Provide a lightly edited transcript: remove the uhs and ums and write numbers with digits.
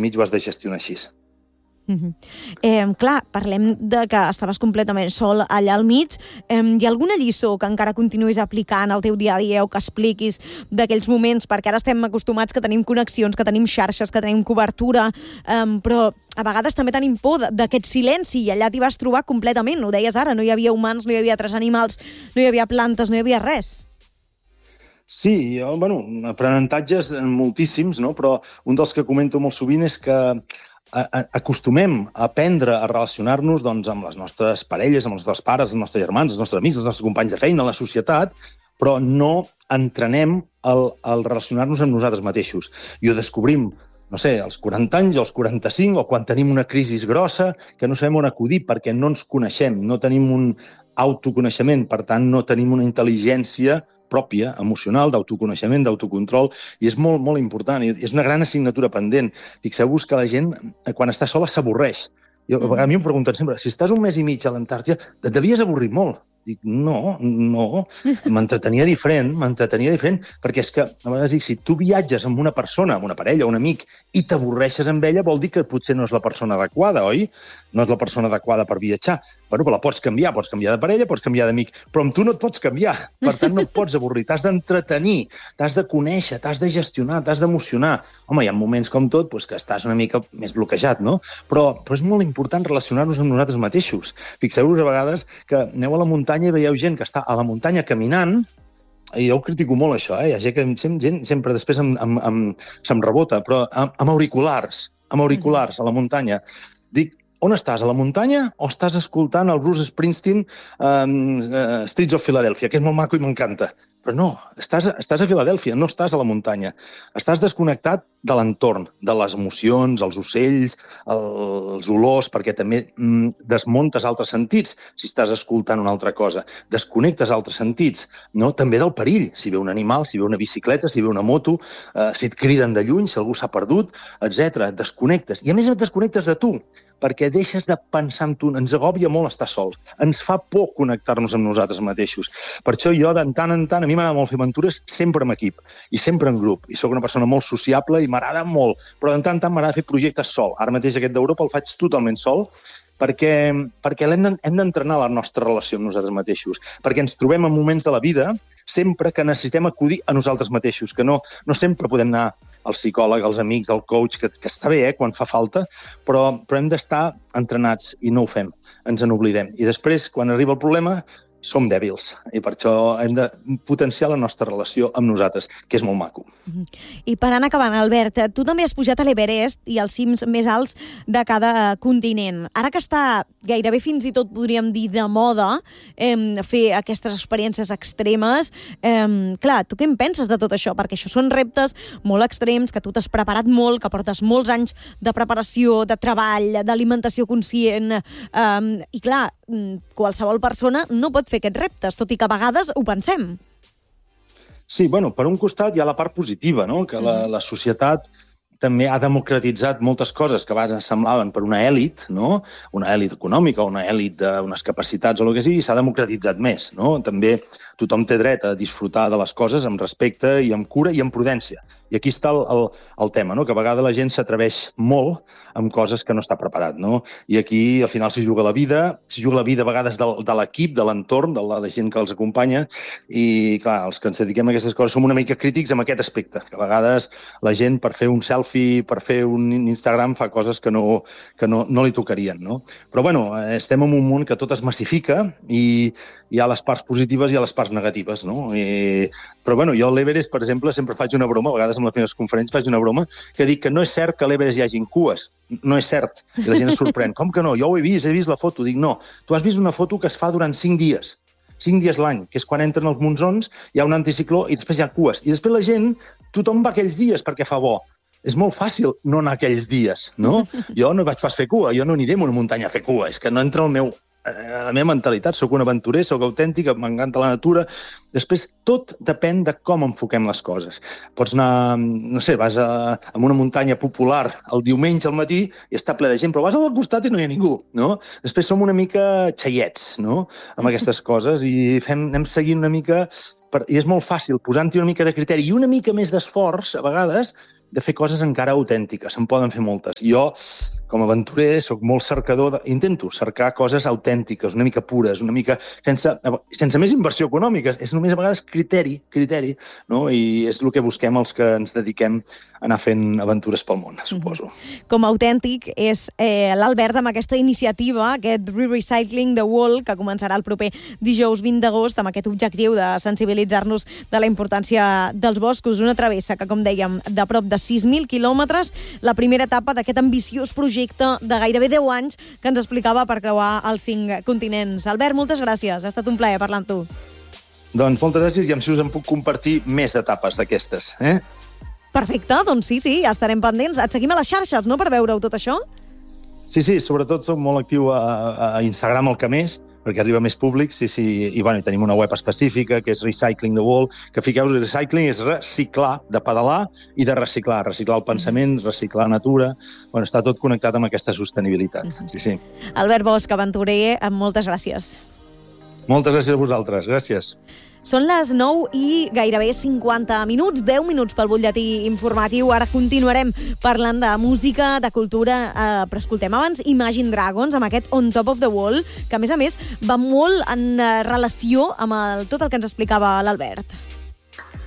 mig ho has de gestionar així. Clar, parlem de que estaves completament sol allà al mig. Hi ha alguna lliçó que encara continuïs aplicant al teu dia a dia o que expliquis d'aquells moments? Perquè ara estem acostumats que tenim connexions, que tenim xarxes, que tenim cobertura, però a vegades també tenim por d'aquest silenci i allà t'hi vas trobar completament. Ho deies ara, no hi havia humans, no hi havia altres animals, no hi havia plantes, no hi havia res. Sí, aprenentatges moltíssims, no? Però un dels que comento molt sovint és que acostumem a aprendre a relacionar-nos doncs, amb les nostres parelles, amb els nostres pares, els nostres germans, els nostres amics, els nostres companys de feina, la societat, però no entrenem el relacionar-nos amb nosaltres mateixos. I ho descobrim, no sé, als 40 anys, als 45, o quan tenim una crisi grossa, que no sabem on acudir perquè no ens coneixem, no tenim un autoconeixement, per tant, no tenim una intel·ligència pròpia, emocional, d'autoconeixement, d'autocontrol, i és molt, molt important, i és una gran assignatura pendent. Fixeu-vos que la gent, quan està sola, s'avorreix. A mi em pregunten sempre, si estàs un mes i mig a l'Antàrtida, et devies avorrir molt. Dic, no, m'entretenia diferent, perquè és que, a vegades dic, si tu viatges amb una persona, amb una parella, un amic, i t'avorreixes amb ella, vol dir que potser no és la persona adequada, oi? No és la persona adequada per viatjar. Bueno, però la pots canviar de parella, pots canviar d'amic, però amb tu no et pots canviar, per tant no et pots avorrir, t'has d'entretenir, t'has de conèixer, t'has de gestionar, t'has d'emocionar. Home, hi ha moments com tot que estàs una mica més bloquejat, no? Però és molt important relacionar-nos amb nosaltres mateixos. Fixeu-vos a vegades que aneu a la muntanya i veieu gent que està a la muntanya caminant, i jo ho critico molt, això, hi ha gent sempre després se'm rebota, però amb auriculars a la muntanya. Dic, on estàs, a la muntanya o estàs escoltant el Bruce Springsteen Streets of Philadelphia, que és molt maco i m'encanta? Però no, estàs a Filadèlfia, no estàs a la muntanya. Estàs desconnectat de l'entorn, de les emocions, els ocells, els olors, perquè també desmuntes altres sentits si estàs escoltant una altra cosa. Desconnectes altres sentits, no? També del perill, si ve un animal, si ve una bicicleta, si ve una moto, si et criden de lluny, si algú s'ha perdut, etc. Et desconnectes. I a més et desconnectes de tu, perquè deixes de pensar en tu. Ens agòbia molt estar sols. Ens fa por connectar-nos amb nosaltres mateixos. Per això jo, de tant en tant, a mi m'agrada molt fer aventures sempre amb equip i sempre en grup. I sóc una persona molt sociable i m'agrada molt, però de tant en tant m'agrada fer projectes sol. Ara mateix aquest d'Europa el faig totalment sol perquè hem d'entrenar la nostra relació amb nosaltres mateixos, perquè ens trobem en moments de la vida sempre que necessitem acudir a nosaltres mateixos, que no sempre podem anar al psicòleg, als amics, al coach, que està bé, quan fa falta, però hem d'estar entrenats i no ho fem, ens n'oblidem. I després, quan arriba el problema, som dèbils i per això hem de potenciar la nostra relació amb nosaltres, que és molt maco. I per anar acabant, Albert, tu també has pujat a l'Everest i als cims més alts de cada continent. Ara que està gairebé fins i tot, podríem dir, de moda fer aquestes experiències extremes, clar, tu què en penses de tot això? Perquè això són reptes molt extrems, que tu t'has preparat molt, que portes molts anys de preparació, de treball, d'alimentació conscient, i clar, qualsevol persona no pot fer aquests reptes, tot i que a vegades ho pensem. Sí, per un costat hi ha la part positiva, no? Que la societat també ha democratitzat moltes coses que abans semblaven per una èlit, no? Una èlit econòmica o una èlit d'unes capacitats o el que sigui, s'ha democratitzat més, no? També tothom té dret a disfrutar de les coses amb respecte i amb cura i amb prudència. I aquí està el tema, no? Que a vegades la gent s'atreveix molt amb coses que no està preparat, no? I aquí al final s'hi juga la vida a vegades de l'equip, de l'entorn, de la gent que els acompanya, i clar, els que ens dediquem a aquestes coses som una mica crítics amb aquest aspecte, que a vegades la gent per fer un selfie, per fer un Instagram fa coses que no li tocarien, no? Però estem en un món que tot es massifica i hi ha les parts positives i hi ha les parts negatives, no? Però jo a l'Everest, per exemple, sempre faig una broma, a vegades amb les meves conferències faig una broma, que dic que no és cert que a l'Everest hi hagin cues. No és cert. I la gent es sorprèn. Com que no? Jo ho he vist la foto. Dic, no, tu has vist una foto que es fa durant 5 dies. 5 dies l'any, que és quan entren els monsons, hi ha un anticicló i després hi ha cues. I després la gent, tothom va aquells dies perquè fa bo. És molt fàcil no anar aquells dies, no? Jo no vaig pas fer cua, jo no aniré a una muntanya a fer cua, és que no entra la meva mentalitat, sóc un aventurer, sóc autèntic, m'encanta la natura. Després, tot depèn de com enfoquem les coses. Pots anar, no sé, vas a una muntanya popular el diumenge al matí i està ple de gent, però vas al costat i no hi ha ningú, no? Després som una mica xaiets, no?, amb aquestes coses i anem seguint una mica... I és molt fàcil, posant-hi una mica de criteri i una mica més d'esforç, a vegades, de fer coses encara autèntiques, se'n poden fer moltes. Jo, com a aventurer, sóc molt cercador, intento cercar coses autèntiques, una mica pures, una mica sense més inversió econòmica, és només a vegades criteri, no? I és el que busquem els que ens dediquem a anar fent aventures pel món, suposo. Com a autèntic és l'Albert amb aquesta iniciativa, aquest Recycling the Wall, que començarà el proper dijous 20 d'agost amb aquest objectiu de sensibilitzar-nos de la importància dels boscos. Una travessa que, com dèiem, de prop de 6.000 quilòmetres, la primera etapa d'aquest ambiciós projecte de gairebé 10 anys que ens explicava per creuar els 5 continents. Albert, moltes gràcies. Ha estat un plaer parlar amb tu. Doncs moltes gràcies i amb si us en puc compartir més etapes d'aquestes. Perfecte, doncs sí, ja estarem pendents. Et seguim a les xarxes, no?, per veure-ho tot això? Sí, sobretot soc molt actiu a Instagram, el que més, perquè arriba més públic, i tenim una web específica, que és Recycling the Wall, que fiqueu, recycling és reciclar, de pedalar i de reciclar el pensament, reciclar la natura, està tot connectat amb aquesta sostenibilitat. Sí. Albert Bosch, aventurer, moltes gràcies. Moltes gràcies a vosaltres, gràcies. Són les 9 i gairebé 50 minuts, 10 minuts pel butlletí informatiu. Ara continuarem parlant de música, de cultura, però escoltem abans Imagine Dragons amb aquest On Top of the Wall, que a més va molt en relació amb tot el que ens explicava l'Albert.